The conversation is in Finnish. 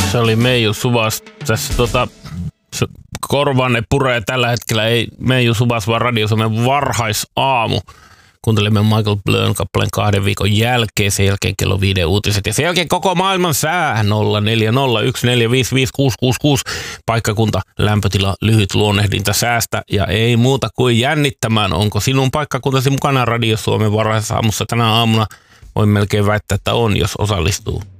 Se oli Meiju Suvas. Tässä korvanne puree tällä hetkellä. Ei Meiju Suvas, vaan Radio Suomen varhaisaamu. Kuuntelemme Michael Blön kappaleen 2 viikon jälkeen. Sen jälkeen kello 5 uutiset. Ja sen jälkeen koko maailman sää. 0401455666. Paikkakunta, lämpötila, lyhyt luonnehdinta säästä. Ja ei muuta kuin jännittämään. Onko sinun paikkakuntasi mukana Radio Suomen varhaisaamussa tänä aamuna? Voin melkein väittää, että on, jos osallistuu.